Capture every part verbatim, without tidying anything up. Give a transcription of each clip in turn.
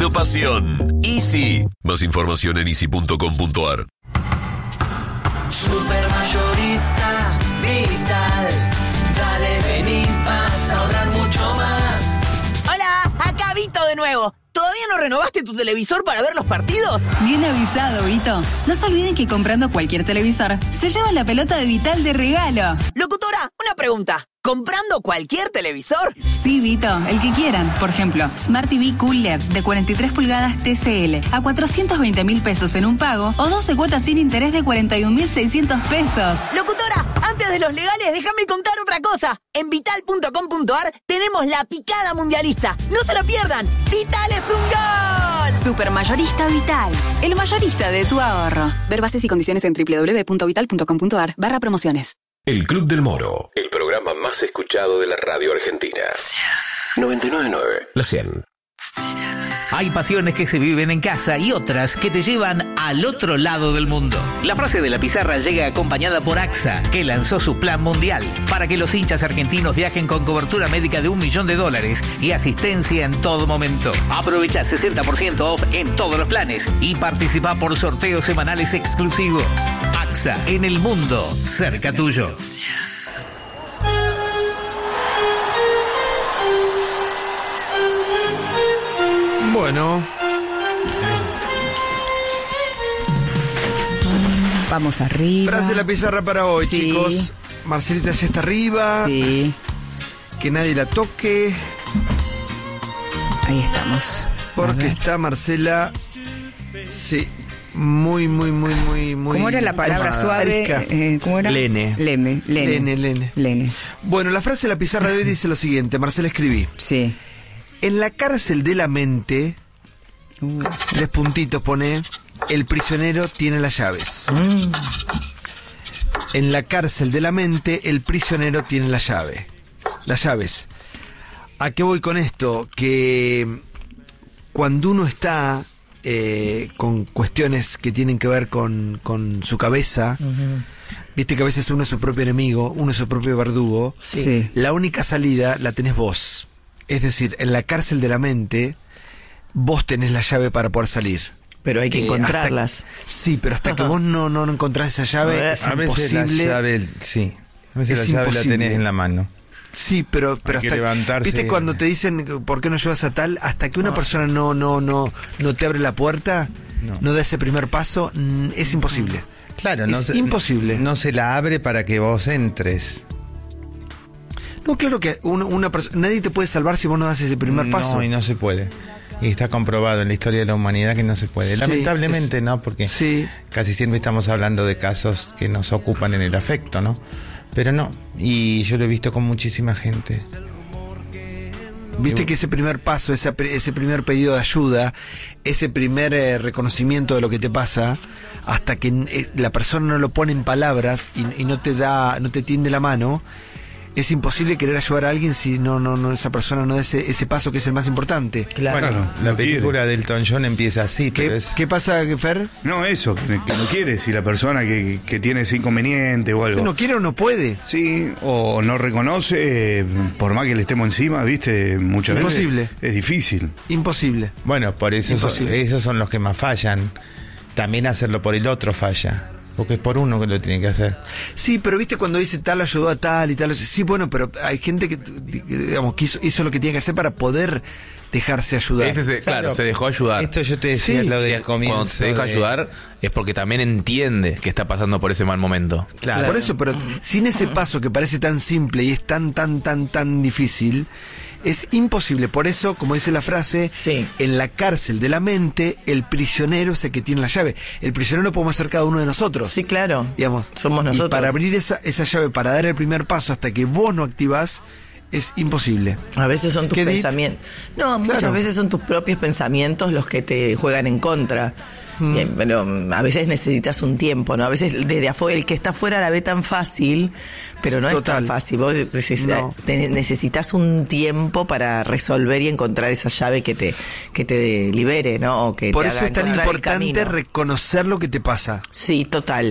Radio Pasión. Easy. Más información en easy punto com punto ar. Supermayorista Vital. Dale, vení, vas a ahorrar mucho más. Hola, acá Vito de nuevo. ¿Todavía no renovaste tu televisor para ver los partidos? Bien avisado, Vito. No se olviden que comprando cualquier televisor, se lleva la pelota de Vital de regalo. Locutora, una pregunta. ¿Comprando cualquier televisor? Sí, Vito, el que quieran. Por ejemplo, Smart T V Cool L E D de cuarenta y tres pulgadas T C L a cuatrocientos veinte mil pesos en un pago o doce cuotas sin interés de cuarenta y un mil seiscientos pesos. Locutora, antes de los legales, déjame contar otra cosa. En vital punto com punto ar tenemos la picada mundialista. ¡No se lo pierdan! ¡Vital es un gol! Supermayorista Vital, el mayorista de tu ahorro. Ver bases y condiciones en doble u doble u doble u punto vital punto com punto ar barra promociones. El Club del Moro, el programa más escuchado de la radio argentina. noventa y nueve punto nueve, la cien. Hay pasiones que se viven en casa y otras que te llevan al otro lado del mundo. La frase de la pizarra llega acompañada por AXA, que lanzó su plan mundial para que los hinchas argentinos viajen con cobertura médica de un millón de dólares y asistencia en todo momento. Aprovecha sesenta por ciento off en todos los planes y participa por sorteos semanales exclusivos. AXA, en el mundo, cerca tuyo. Bueno. Vamos arriba. Frase de la pizarra para hoy, Sí. chicos. Marcelita ya está arriba. Sí. Que nadie la toque. Ahí estamos. Porque está Marcela. Sí. Muy, muy, muy, muy, muy. ¿Cómo era la palabra arisca. suave? Eh, ¿Cómo era? Lene. Leme. Lene. Lene, lene. Lene. Bueno, la frase de la pizarra de hoy dice lo siguiente. Marcela, escribí. Sí. En la cárcel de la mente, Uh. tres puntitos pone, el prisionero tiene las llaves. Mm. En la cárcel de la mente, el prisionero tiene la llave. Las llaves. ¿A qué voy con esto? Que cuando uno está eh, con cuestiones que tienen que ver con, con su cabeza, Uh-huh. viste que a veces uno es su propio enemigo, uno es su propio verdugo, Sí. la única salida la tenés vos. Es decir, en la cárcel de la mente, vos tenés la llave para poder salir. Pero hay que Eh, encontrarlas. hasta- sí, pero hasta que vos no, no, no encontrás esa llave, es A veces la imposible. llave, sí. A veces Es la llave imposible. la tenés en la mano. Sí, pero, pero Hay que hasta levantarse. ¿viste cuando te dicen por qué no llevas a tal? Hasta que una persona no, no, no, no te abre la puerta, no, No. da ese primer paso, mm, es imposible. Claro, no Es se, imposible. No se la abre para que vos entres. No, claro que uno- una persona, nadie te puede salvar si vos no das ese primer no, paso. y no se puede. Y está comprobado en la historia de la humanidad que no se puede. Sí, Lamentablemente, es- ¿no? Porque sí. casi siempre estamos hablando de casos que nos ocupan en el afecto, ¿no? Pero no. Y yo lo he visto con muchísima gente. Viste que ese primer paso, ese, pri- ese primer pedido de ayuda, ese primer eh, reconocimiento de lo que te pasa, hasta que eh, la persona no lo pone en palabras y, y no te da, no te tiende la mano, es imposible querer ayudar a alguien si no, no, no esa persona no da ese, ese paso que es el más importante. Claro. Bueno, la no película del Elton John empieza así, pero ¿Qué, es... ¿Qué pasa, Fer? No, eso, que, que no quiere, si la persona que, que tiene ese inconveniente o algo. No quiere o no puede. Sí, o no reconoce, por más que le estemos encima, viste, muchas Es veces. imposible. Es difícil. Imposible. Bueno, por eso son, Imposible. esos son los que más fallan. También hacerlo por el otro falla. Porque es por uno que lo tiene que hacer. Sí, pero viste cuando dice tal ayudó a tal y tal. Sí, bueno, pero hay gente que, digamos, que hizo, hizo lo que tiene que hacer para poder dejarse ayudar. Ese se- claro, se dejó ayudar. Esto yo te decía Sí. lo del Y comienzo. Cuando se deja de- ayudar es porque también entiende que está pasando por ese mal momento. Claro. Por eso, pero sin ese paso que parece tan simple y es tan, tan, tan, tan difícil, es imposible. Por eso, como dice la frase, Sí. en la cárcel de la mente, el prisionero es el que tiene la llave. El prisionero podemos ser cada uno de nosotros. Sí, claro. Digamos. Somos nosotros. Y para abrir esa, esa llave, para dar el primer paso hasta que vos no activás, es imposible. A veces son tus ¿Qué di- pensamientos. No, muchas Claro. veces son tus propios pensamientos los que te juegan en contra. Mm. Y, pero mm, a veces necesitas un tiempo, ¿no? A veces desde afuera, el que está afuera la ve tan fácil, pero no Total. es tan fácil. Vos neces- No. te- necesitas un tiempo para resolver y encontrar esa llave que te que te libere, ¿no? O que Por te eso haga es tan encontrar el importante camino. reconocer lo que te pasa. Sí, total.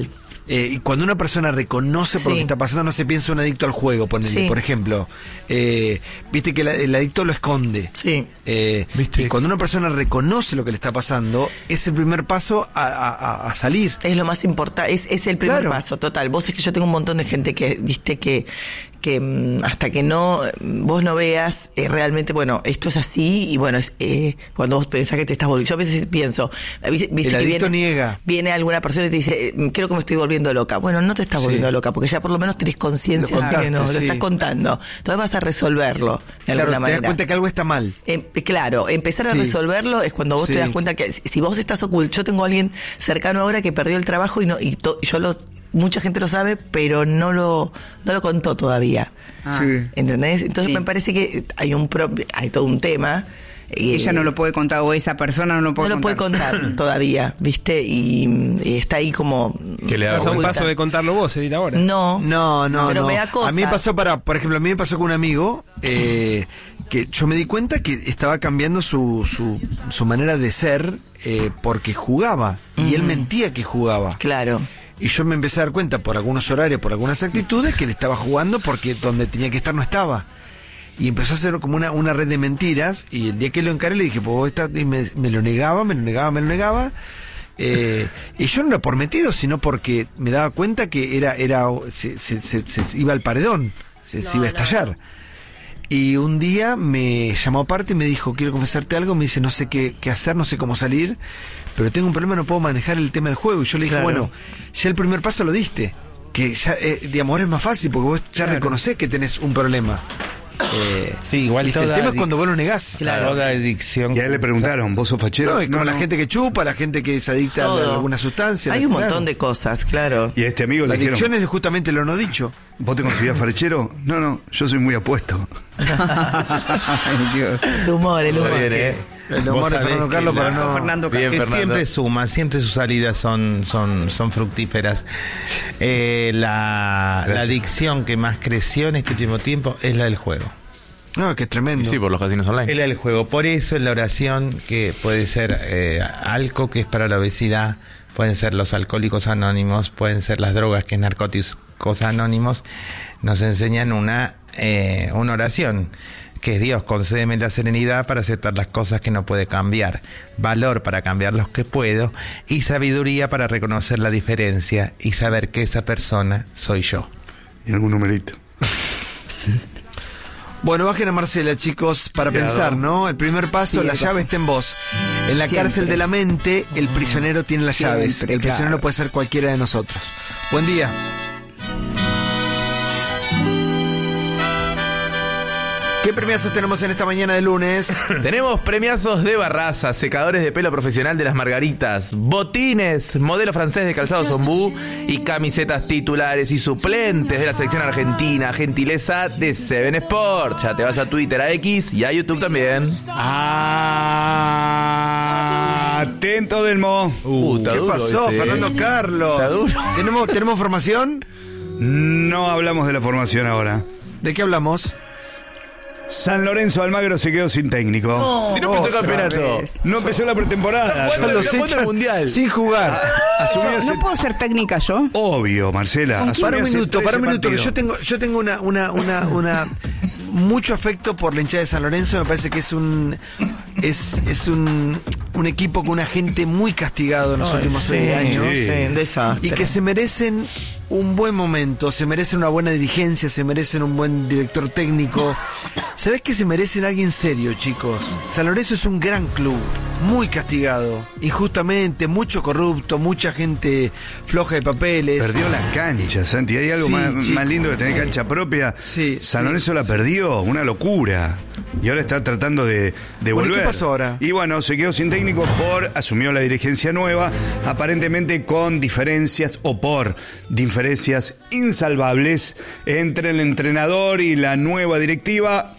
Eh, y cuando una persona reconoce por Sí. lo que está pasando, no se piensa un adicto al juego, ponele, Sí. por ejemplo. Eh, Viste que la- el adicto lo esconde. Sí. Eh, ¿Viste? Y cuando una persona reconoce lo que le está pasando, es el primer paso a, a- a- a salir. Es lo más importante, es, es el primer Claro. paso, total. Vos es que yo tengo un montón de gente que, viste, que, que mm, hasta que no, vos no veas eh, realmente, bueno, esto es así, y bueno, es, eh, cuando vos pensás que te estás volviendo, yo a veces pienso, eh, viste, viste El que adicto viene, niega. viene alguna persona y te dice, eh, creo que me estoy volviendo loca. Bueno, no te estás Sí. volviendo loca, porque ya por lo menos tenés conciencia Lo de que contaste, no, lo sí. estás contando. Entonces vas a resolverlo, de Claro, alguna te das manera. cuenta que algo está mal. Em, claro, empezar a Sí. resolverlo es cuando vos Sí. te das cuenta que si- si vos estás oculto, yo tengo a alguien cercano ahora que perdió el trabajo y no y to- yo lo mucha gente lo sabe, pero no lo no lo contó todavía. Ah. Sí. ¿Entendés? Entonces Sí. me parece que hay un pro- hay todo un tema. y- Ella no lo puede contar o esa persona no lo puede no lo contar. puede contar todavía, ¿viste? Y, y está ahí como Que le da Pasa un oculta. paso de contarlo vos, Edith, ahora. No. No, no, Pero no. me da cosa. A mí me pasó para, por ejemplo, a mí me pasó con un amigo eh, que yo me di cuenta que estaba cambiando su, su, su manera de ser eh, porque jugaba y él Ujú. mentía que jugaba. Claro. Y yo me empecé a dar cuenta por algunos horarios, por algunas actitudes que él estaba jugando porque donde tenía que estar no estaba. Y empezó a hacer como una, una red de mentiras y el día que lo encaré le dije, pues vos estás, y me, me lo negaba, me lo negaba, me lo negaba. Eh, y yo no era por metido, sino porque me daba cuenta que era, era se, se, se- se iba al paredón, se, se iba a estallar. Y un día me llamó aparte y me dijo, quiero confesarte algo, me dice, no sé qué, qué hacer, no sé cómo salir, pero tengo un problema, no puedo manejar el tema del juego. Y yo le dije, Claro. bueno, ya el primer paso lo diste, que ya, eh, digamos, ahora es más fácil, porque vos ya reconocés que tenés un problema. Eh, Sí, igual ¿viste? El toda tema es adic- cuando vos lo negás. Claro. Toda adicción. Y a él le preguntaron, ¿vos sos fachero? No, es como No, la no. gente que chupa, la gente que se adicta a Todo. alguna sustancia. Hay un claro. montón de cosas, claro. Y a este amigo La le dijeron, adicción es justamente lo no dicho. ¿vos te considerás fachero? No, no, yo soy muy apuesto. Ay, Dios. El humor, el humor. Bien, ¿eh? El Vos humor de sabés Fernando que Carlos la- para no... Fernando Bien, que Fernando. siempre suma, siempre sus salidas son, son, son fructíferas. Eh, la, la adicción que más creció en este último tiempo es la del juego. No, que es tremendo. Y sí, por los casinos online. Es la del juego. Por eso en la oración, que puede ser eh, algo que es para la obesidad, pueden ser los alcohólicos anónimos, pueden ser las drogas que es narcóticos anónimos, nos enseñan una, eh, una oración, que es Dios, concédeme la serenidad para aceptar las cosas que no puede cambiar, valor para cambiar los que puedo, y sabiduría para reconocer la diferencia y saber que esa persona soy yo. Y algún numerito. Bueno, bajen a Marcela, chicos, para Cuidado. pensar, ¿no? El primer paso, Sí, la el llave bajo. está en vos. En la Siempre. cárcel de la mente, el prisionero tiene las Siempre, llaves. El prisionero claro. puede ser cualquiera de nosotros. Buen día. ¿Qué premiazos tenemos en esta mañana de lunes? Tenemos premiazos de Barraza, secadores de pelo profesional de las Margaritas, botines, modelo francés de calzado Zombú y camisetas titulares y suplentes de la selección argentina, gentileza de Seven Sport. Ya te vas a Twitter, a X y a YouTube también. Atento, Delmo. Uh, está ¿Qué duro pasó, ese, Fernando eh. Carlos? Está duro. ¿Tenemos, ¿Tenemos formación? No hablamos de la formación ahora. ¿De qué hablamos? San Lorenzo Almagro se quedó sin técnico. Si no empezó el Otra campeonato. vez. No empezó la pretemporada. Bueno, Los la foto echan del mundial. sin jugar. Asumió ¿No ese- puedo ser técnica yo? Obvio, Marcela. Asumió Para un hace minuto, para un trece minuto, que yo partidos. tengo, yo tengo una, una, una, una mucho afecto por la hinchada de San Lorenzo. Me parece que es un es, es un, un equipo con una gente muy castigado en los Ay, últimos sí, seis años. sí, un desastre. Y que se merecen un buen momento, se merecen una buena dirigencia, se merecen un buen director técnico. ¿Sabés que se merecen alguien serio, chicos? San Lorenzo es un gran club, muy castigado, injustamente, mucho corrupto, mucha gente floja de papeles. Perdió la cancha, Santi. ¿Hay algo Sí, más, chicos, más lindo que tener sí. cancha propia? Sí, San sí, Lorenzo la perdió, una locura. Y ahora está tratando de, de Bueno, ¿y volver. qué pasó ahora? Y bueno, se quedó sin técnico por, asumió la dirigencia nueva, aparentemente con diferencias o por diferencias insalvables entre el entrenador y la nueva directiva.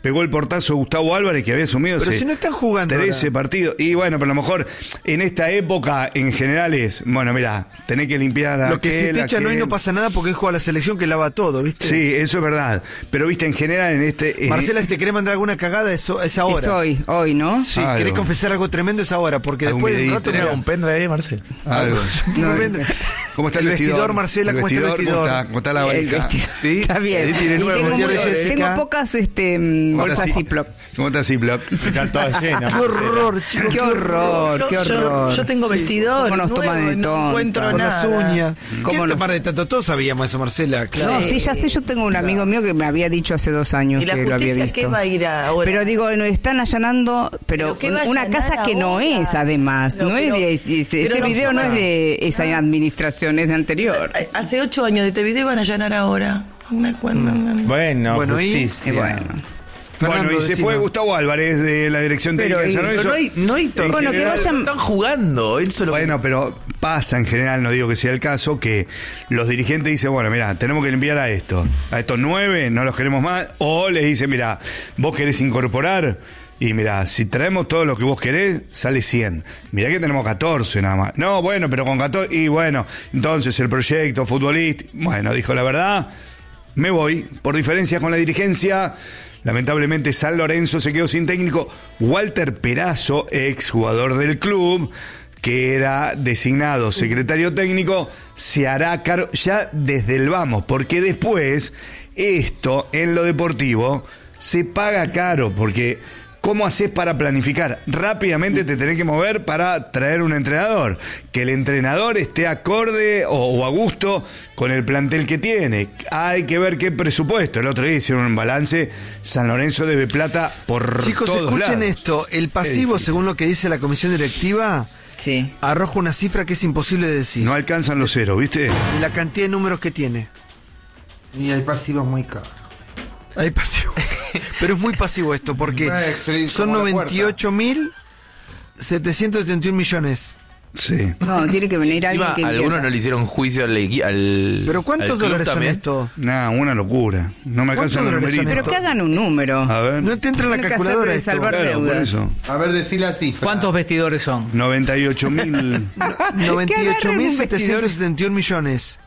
pegó el portazo Gustavo Álvarez, que había asumido Pero hace si no están jugando trece ahora. partidos. Y bueno, pero a lo mejor en esta época, en general es, bueno, mira, tenés que limpiar a Lo que si aquel, te echan hoy aquel. no pasa nada porque él juega la selección que lava todo, ¿viste? Sí, eso es verdad. Pero viste, en general en este... en- Marcela, si te querés mandar alguna cagada, es, es ahora. Es hoy, hoy, ¿no? Sí, Algo. querés confesar algo tremendo, es ahora, porque Algún después de un videíto. rato... ¿Tenés mira, un pendrive ahí, Marcel? Algo. No, ¿Cómo está el, El vestidor, Marcela? El ¿Cómo está el vestidor? ¿Cómo vestidor? está, ¿Cómo está la El valija? vestido. ¿Sí? Está bien. Ahí tiene Y nuevo. tengo, Señora muy- Jessica. tengo pocas este, mm, ¿Cómo bolsas está Ziploc. ¿Cómo está Ziploc? Están todas llenas. ¡Qué horror, chicos! Qué horror, Yo- qué yo- horror. Yo, tengo Sí. vestidor. ¿Cómo nos nuevo toman de y no tonta? encuentro Con las nada. uñas. ¿Cómo ¿Qué no? tomar de tanto? Todos sabíamos eso, Marcela. Claro. No, sí, ya sé, yo tengo un amigo mío que me había dicho hace dos años ¿Y la que lo había justicia visto. qué va a ir a ahora? Pero digo, nos están allanando, pero, ¿Pero qué va a una allanar casa que no ahora? es, además. No, no pero- es de, ese, ese pero no video no es forma. de esa administración, es de anterior. Hace ocho años de este video van a allanar ahora. Una cuenta. Bueno, Bueno, y- justicia. Y bueno. Bueno, Fernando, y se decino. fue Gustavo Álvarez de la dirección Pero, técnica de y- San Pero Lorenzo. no hay, no hay En Bueno, que general- vayan- Están jugando. Eso es lo que- Bueno, pero pasa en general, no digo que sea el caso, que los dirigentes dicen, bueno, mira, tenemos que limpiar a esto. A estos nueve no los queremos más. O les dicen, mira, vos querés incorporar. Y mira, si traemos todo lo que vos querés, sale cien. Mirá que tenemos catorce nada más. No, bueno, pero con catorce. Y bueno, entonces el proyecto futbolista. Bueno, dijo la verdad, me voy. Por diferencias con la dirigencia, lamentablemente San Lorenzo se quedó sin técnico. Walter Perazo, ex jugador del club, que era designado secretario técnico, se hará cargo ya desde el vamos, porque después esto en lo deportivo se paga caro, porque ¿cómo haces para planificar? Rápidamente te tenés que mover para traer un entrenador, que el entrenador esté acorde o, o a gusto con el plantel que tiene. Hay que ver qué presupuesto. El otro día hicieron un balance, San Lorenzo debe plata por Chicos, todos escuchen lados. esto. El pasivo, difícil. según lo que dice la comisión directiva, Sí. arroja una cifra que es imposible de decir. No alcanzan los ceros, ¿viste? De la cantidad de números que tiene. Y hay pasivos muy caros. Hay pasivo. Pero es muy pasivo esto, porque No, es feliz son como la noventa y ocho mil setecientos setenta y un millones. Sí. No, tiene que venir alguien Encima, que algunos invierta. no le hicieron juicio al, equi- al ¿Pero cuántos al club dólares son también. esto? Nada, una locura. No me alcanzan los ¿Cuántos dólares son numeritos. Pero que hagan un número. A ver. No te entra en la Tiene que calculadora hacer de esto. salvar Claro, por deudas. eso. A ver, decí la cifra. ¿Cuántos vestidores son? noventa y ocho mil. noventa y ocho mil un setecientos setenta y un millones.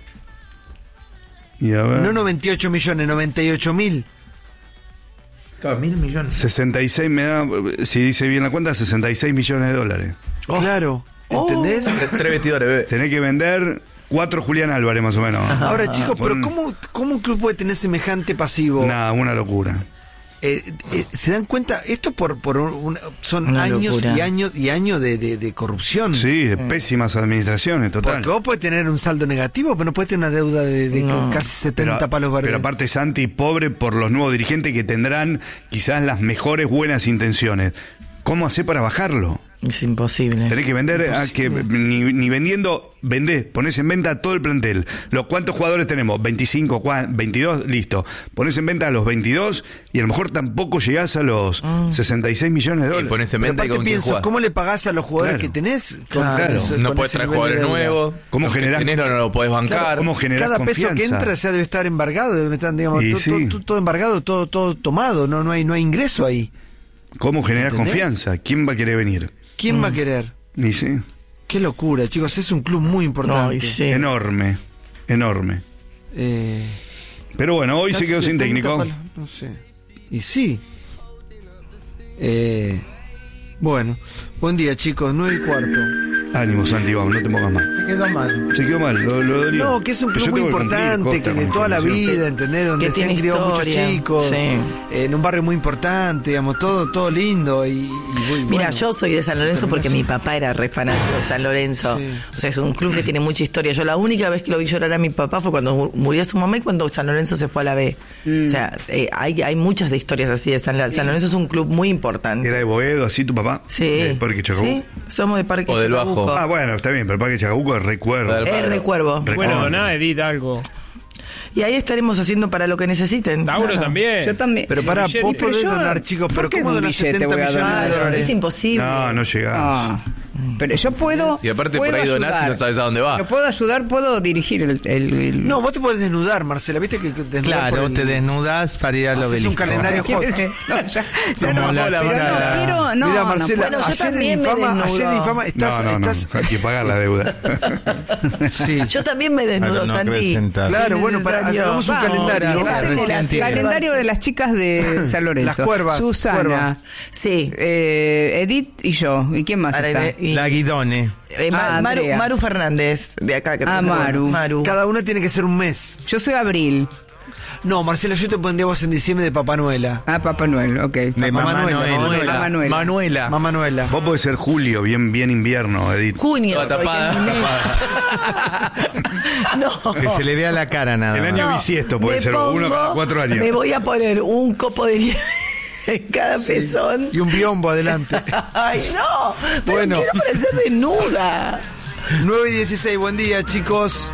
Y a ver. No noventa y ocho millones, noventa y ocho mil. Claro, mil millones. sesenta y seis me da, si dice bien la cuenta, sesenta y seis millones de dólares. Claro. ¿Entendés? Tres, tres vestidores, bebé. Tenés que vender cuatro Julián Álvarez más o menos. Ahora, chicos, pero Con- ¿cómo, ¿cómo un club puede tener semejante pasivo? Nada, una locura. Eh, eh, ¿Se dan cuenta? Esto por, por un- son Una años locura. y años y años de, de- de corrupción. Sí, de pésimas administraciones, total. Porque vos podés tener un saldo negativo, pero no podés tener una deuda de, de No. casi setenta Pero, palos verdes. pero aparte Santi, pobre por los nuevos dirigentes que tendrán quizás las mejores buenas intenciones. ¿Cómo hacer para bajarlo? Es imposible. Tenés que vender, a que ni, ni vendiendo, vendés, ponés en venta todo el plantel. ¿Los cuántos jugadores tenemos? veinticinco, cua- veintidós, listo. Ponés en venta a los veintidós y a lo mejor tampoco llegás a los sesenta y seis millones de Y dólares. pones en Pero venta y aparte con quién pienso, jugás. ¿cómo le pagás a los jugadores Claro. que tenés? Claro. eso- No con puedes ese traer nivel de jugadores deuda? nuevos. ¿Cómo Los que generás- tenés no lo podés bancar. ¿Cómo generás Cada peso confianza? que entra ya debe estar embargado, debe estar, digamos, Y todo, sí. todo- todo embargado, todo, todo tomado, no, no hay, no hay ingreso ahí. ¿Cómo generás ¿Entendés? confianza? ¿Quién va a querer venir? ¿Quién Mm. va a querer? Y sí, Qué locura, chicos, es un club muy importante. No, y sí. enorme, enorme. Eh, Pero bueno, hoy se casi quedó sin setenta técnico. palos, no sé. Y sí. Eh, bueno, buen día, chicos, nueve y cuarto. Ánimo, Santi, vamos, no te pongas mal. Se quedó mal. Se quedó mal, lo, lo dolió. No, que es un Pero club yo muy tengo que cumplir, importante, Costa, que de con toda la información. vida, ¿entendés? Donde Que se han tiene criado muchos historia, chicos, sí. eh, en un barrio muy importante, digamos, todo, todo lindo y, y muy Mira, bueno. yo soy de San Lorenzo porque Terminó mi papá era re fanático de San Lorenzo. Sí. O sea, es un club que tiene mucha historia. Yo la única vez que lo vi llorar a mi papá fue cuando mu- murió su mamá y cuando San Lorenzo se fue a la B. O sea, eh, hay, hay muchas de historias así de San Lorenzo. San Lorenzo es un club muy importante. ¿Era de Boedo, así tu papá? Sí. ¿De Parque Chacabuco? Sí, somos de Parque O del Chacabuco. Bajo. Ah, bueno, está bien, pero Parque Chacabuco es recuerdo. Del- Es recuervo. Recuerdo. Bueno, doná, Edith, algo. Y ahí estaremos haciendo para lo que necesiten. Tauro Claro. también. Yo también. Pero para, Billete. vos Pero podés yo- donar, chicos, ¿por pero qué ¿cómo un donar billete setenta voy a millones donar? de Claro, dólares? es imposible. No, no llegás. Ah, Pero yo puedo. Y aparte por puedo ahí donás y ayudar. no sabes a dónde va. Pero puedo ayudar, puedo dirigir el. el- el- No, vos te podés desnudar, Marcela. ¿Viste que desnudar Claro, por el- te desnudas para ir al Haces obelisco. un calendario hot. No, ya, ya Como no, la pero chica- no quiero. No, Mira, no Marcela, puedo. Bueno, yo ayer, en también me Infama, desnudo. ayer en Infama estás... no, no, no, estás hay que pagar la deuda. sí. Yo también me desnudo, Claro, no Santi. acrecentas. Claro, Sí, bueno, para, necesario. hagamos un Vamos, calendario. ¿qué Vamos, haces recién de las- tiene. Calendario de las chicas de San Lorenzo. Las cuervas, Susana, cuerva. Sí. eh, Edith y yo. ¿Y quién más Ahora, está? y- La Guidone. eh, Ma- Ah, Maru, Andrea. Maru Fernández, de acá. Que Ah, tengo- Maru. Maru. Cada una tiene que ser un mes. Yo soy Abril. No, Marcela, yo te pondría vos en diciembre de Papá Noela. Ah, Papá Noel, ok. De Mamá Mamá Noela, Noel. Mamá Manuela. Manuela. Manuela. Mamá Noela. Vos podés ser Julio, bien, bien invierno, Edith. Junio. Toda soy, tapada. que es mi mes. No. Que se le vea la cara nada El más. año No, bisiesto puede me ser uno pongo- cada cuatro años. Me voy a poner un copo de nieve en cada pezón. Y un biombo adelante. Ay, no. Pero Bueno. quiero parecer desnuda. nueve y dieciséis, buen día, chicos.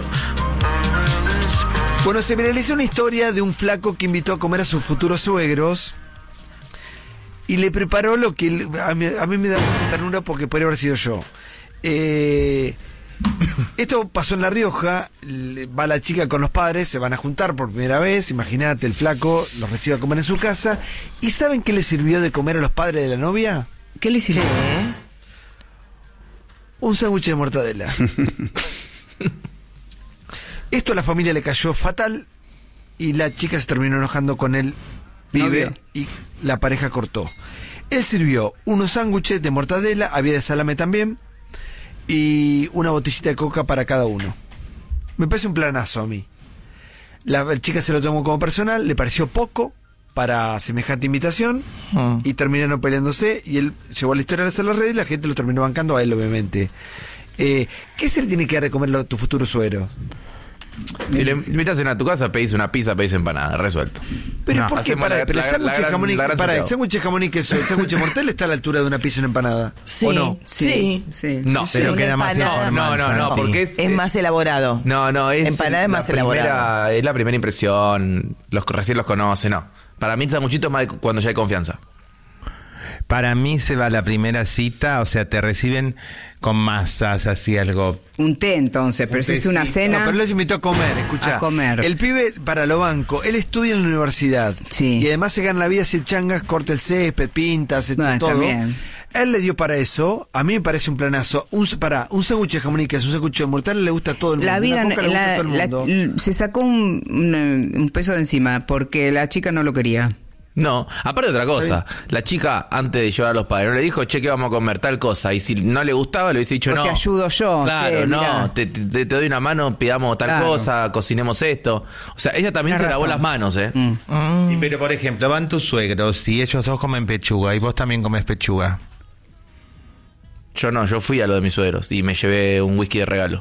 Bueno, se viralizó una historia de un flaco que invitó a comer a sus futuros suegros y le preparó lo que le- a mí, a mí me da mucha ternura porque podría haber sido yo. Eh, esto pasó en La Rioja, le- va la chica con los padres, se van a juntar por primera vez, imagínate, el flaco los recibe a comer en su casa. ¿Y saben qué le sirvió de comer a los padres de la novia? ¿Qué le hicieron? Un sándwich de mortadela. Esto a la familia le cayó fatal y la chica se terminó enojando con el pibe Novio. y la pareja cortó. Él sirvió unos sándwiches de mortadela, había de salame también y una botellita de coca para cada uno. Me parece un planazo a mí. La chica se lo tomó como personal, le pareció poco para semejante invitación Mm. y terminaron peleándose y él llevó la historia a las redes y la gente lo terminó bancando a él, obviamente. Eh, ¿Qué se le tiene que dar de comer a tu futuro suegro? Si le invitas a tu casa, pedís una pizza, pedís empanada, resuelto. Pero No, ¿por qué? hacemos Para, la- pero el la- sándwich la de gran- jamón y, la gran para, el Santiago. sándwich de jamón y queso, el sándwich de mortadela está a la altura de una pizza y una empanada. Sí. ¿O no? Sí. Sí. No, Sí, Pero una queda más empanada. informal, No, no, no, Santi. porque es... Es más elaborado. No, no, es... Empanada es la más primera- elaborada. Es la primera impresión, los recién los conoce, no. Para mí el sanguchito es más de cuando ya hay confianza. Para mí se va la primera cita, o sea, te reciben con masas, así algo. Un té entonces, pero Un si es una tecito. cena. No, pero él los invitó a comer, escucha. A comer. El pibe, para lo banco, él estudia en la universidad. Sí. Y además se gana la vida hace changas, corta el césped, pinta, hace Bueno, todo. está bien. Él le dio para eso. A mí me parece un planazo. Un, para, un sándwich de jamón y queso, un sándwich de mortadela le gusta a todo el mundo. La vida Una coca le gusta a la- todo el la- mundo. l- se sacó un, un, un peso de encima porque la chica no lo quería. No, aparte otra cosa, la chica antes de llevar a los padres no le dijo, che, que vamos a comer tal cosa, y si no le gustaba le hubiese dicho Pues no. te ayudo yo, Claro, che, no, mirá. te, te- te doy una mano, pidamos tal Claro. cosa, cocinemos esto. O sea, ella también Tenés se lavó razón. las manos, ¿eh? Mm. Y pero por ejemplo, van tus suegros y ellos dos comen pechuga y vos también comes pechuga. Yo no, yo fui a lo de mis suegros y me llevé un whisky de regalo.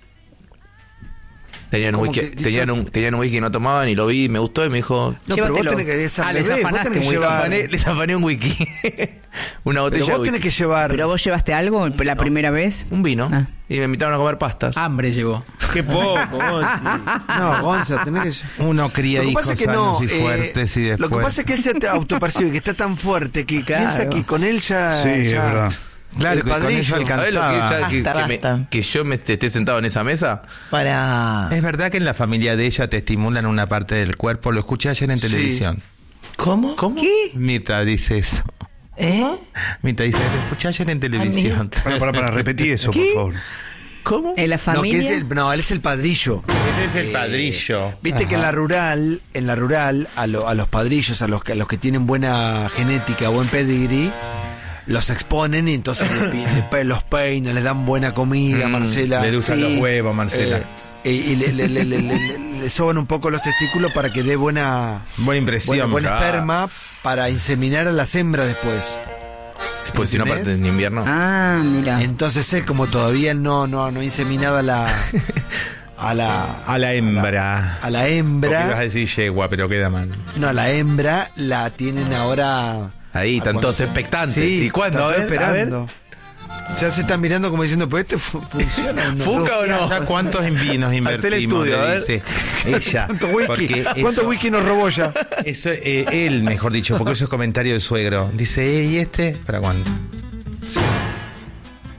Tenían un ¿Cómo whisky, que- tenían un, tenían un whisky que no tomaban y lo vi, me gustó y me dijo, No, pero vos llévatelo. tenés que es al ah, les revés, vos afanaste tenés un que whisky. llevar. Afané- les afané un whisky. Una botella Pero vos de tenés whisky. que llevar. ¿Pero vos llevaste algo la primera vez? Un vino. Ah. Y me invitaron a comer pastas. Hambre llegó. Qué poco, vos, sí. No, Gonza, tenés que llevar. Uno cría Lo que hijos pasa es que sanos no, y eh, fuertes y después. Lo que pasa es que él se autopercibe que está tan fuerte que Claro. piensa que con él ya. Sí, es ya- verdad. Claro, el que con padrillo. eso ¿Sabés lo que, alcanzaba. ella- que, Basta, que me- basta. que yo me esté esté sentado en esa mesa? Para. Es verdad que en la familia de ella te estimulan una parte del cuerpo. Lo escuché ayer en Sí. televisión. ¿Cómo? ¿Cómo? ¿Qué? Mirta dice eso. ¿Eh? Mirta dice, lo escuché ayer en televisión. Para, para, para, repetí eso, por favor. ¿Cómo? ¿En la No, que familia? es el, no, él es el padrillo. Él es el padrillo. Viste que en la rural, en la rural, a, lo- a los padrillos, a los que a los que tienen buena genética, buen pedigree, los exponen y entonces le pi- le pe- los peinan, les dan buena comida, Mm, Marcela. Le usan Sí. los huevos, Marcela. Eh, y y le, le- le- le- le- le soban un poco los testículos para que dé buena, Buena buena, impresión. buen ya. esperma para inseminar a las hembras después. Sí, pues si no, ¿Entendés? aparte en invierno. Ah, mira. Entonces él, como todavía no no no ha inseminado a la a la A la hembra. a la Porque ibas a hembra, decir yegua, pero queda mal. no, a la hembra la tienen ahora. Ahí, a están cuando todos se- expectantes. Sí, ¿Y cuándo? A están ver, todos a ver. esperando. Ya se están mirando como diciendo, pues este fu- funciona o no. ¿Fuca o no? Ya ¿Cuántos vinos Hacer invertimos? estudio, a Le ver. dice ella. ¿Cuánto whisky? Porque ¿Cuánto eso- whisky nos robó ya? Eso, eh, él, mejor dicho, porque eso es comentario de suegro. Dice, "Eh, ¿y este? ¿Para cuánto?"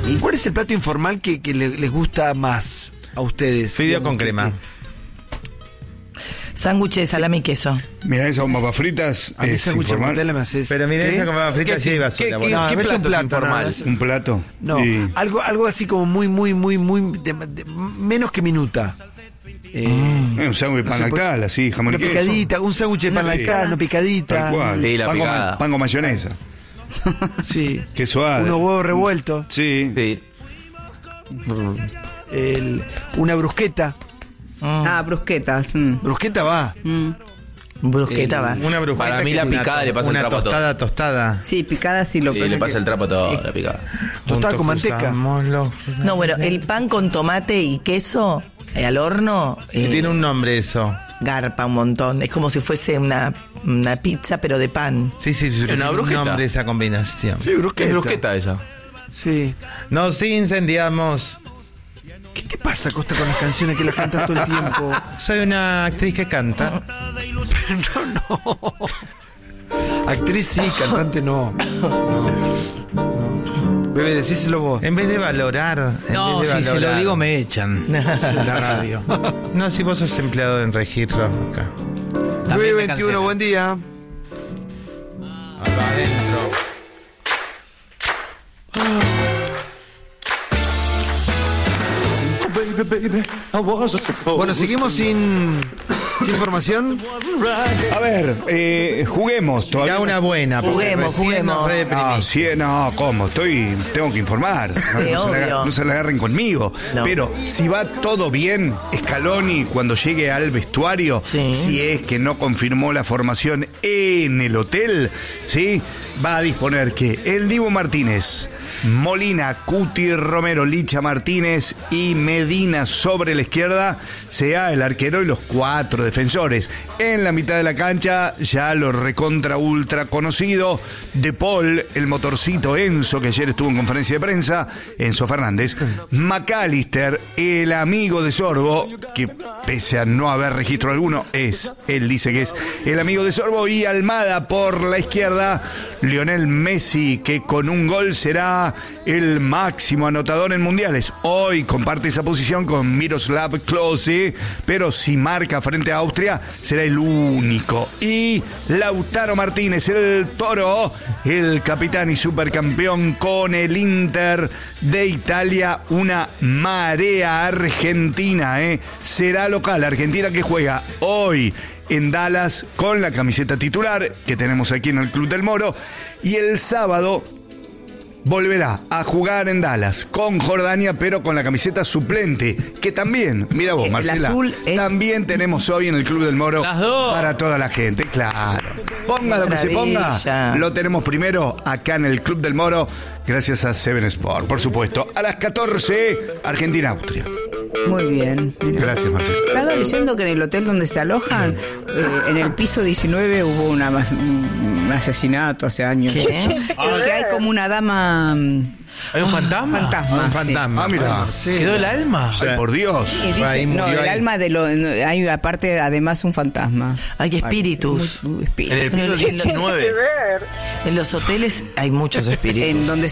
¿Y cuál es el plato informal que, que le- les gusta más a ustedes? Fideo con Que- crema. Sándwich de salami y queso. Mira, esas con papas fritas. A mí es sándwich de informal. mortadela me haces... Pero mira, ¿Qué? esa con papas fritas ¿Qué- sí hay qué- basura. qué- bueno. No, ¿Qué a veces un plato es plato, informal? no, no, Un plato. No, Y- algo, algo así como muy, muy, muy, muy, de- de- menos que minuta. Eh, Eh, un sándwich de no pan sé, pues, lactal, así, jamón una y queso. picadita, un sándwich de pan Una lactal, picada. una picadita. Tal cual. Sí, la pan, con, picada. pan con mayonesa. Sí. Queso suave. Unos huevos revueltos. Sí. Sí. el- una brusqueta. Ah, brusquetas. mm. Brusqueta va. Mm. Brusqueta El- va. Una brujita Para mí que la es una picada to- le pasa el una trapo a todo. tostada tostada. Sí, picada sí lo Y pasa le pasa que- el trapo a todo, Sí. la picada. Tostada Juntos con manteca. cruzamos los- No, bueno, el pan con tomate y queso eh, al horno. Que eh, tiene un nombre eso. Garpa un montón. Es como si fuese una, una pizza, pero de pan. Sí, sí, sí. Una tiene un brujita. nombre esa combinación. Sí, brusqueta. ¿Qué es brusqueta esa? Sí. Nos incendiamos. ¿Qué te pasa, Costa, con las canciones que las cantas todo el tiempo? Soy una actriz que canta. No, no. Actriz sí, cantante no. No, no. Bebé, decíselo vos. En vez de valorar. En No, vez de si se lo valorar- digo me echan. En la radio. No, si vos sos empleado en registro acá. También nueve me veintiuno, cancelan. buen día. Acá adentro. Bueno, seguimos sin, sin información. A ver, eh, juguemos. Todavía Ya una buena. porque Juguemos, recién nos juguemos. redeprimí. Ah, sí, no, ¿cómo? Estoy, tengo que informar. No, Sí, no se, la, obvio. no se la agarren conmigo. No. Pero si va todo bien, Scaloni, cuando llegue al vestuario, Sí. si es que no confirmó la formación en el hotel, ¿sí? Va a disponer que el Dibu Martínez, Molina, Cuti, Romero, Licha Martínez y Medina sobre la izquierda sea el arquero y los cuatro defensores. En la mitad de la cancha ya lo recontra ultra conocido De Paul, el motorcito Enzo, que ayer estuvo en conferencia de prensa, Enzo Fernández, McAllister, el amigo de Sorbo, que pese a no haber registro alguno, es, él dice que es el amigo de Sorbo, y Almada por la izquierda, Lionel Messi, que con un gol será el máximo anotador en mundiales. Hoy comparte esa posición con Miroslav Klose, pero si marca frente a Austria, será el único. Y Lautaro Martínez, el Toro, el capitán y supercampeón con el Inter de Italia, una marea argentina, ¿eh? Será local, Argentina, que juega hoy en Dallas con la camiseta titular que tenemos aquí en el Club del Moro, y el sábado volverá a jugar en Dallas con Jordania, pero con la camiseta suplente, que también, mira vos, El Marcela, azul es- también tenemos hoy en el Club del Moro Las dos. para toda la gente, claro. Ponga lo que se ponga, Maravilla. lo tenemos primero acá en el Club del Moro, gracias a Seven Sport, por supuesto. A las catorce, Argentina-Austria. Muy bien. mira. Gracias, Marcela. Estaba leyendo que en el hotel donde se alojan, eh, en el piso diecinueve hubo una, mas- un asesinato hace años. ¿Qué? Que hay como una dama mm, ¿Hay un fantasma? fantasma. Un sí. fantasma. Ah, mira. ¿Quedó el alma? Ay, por Dios. Y dice- Ahí no, murió el ahí. alma de lo. no, hay aparte, además, un fantasma. Hay espíritus. Muy- muy En espíritu. el piso Pero en- diecinueve. En los hoteles hay muchos espíritus. En donde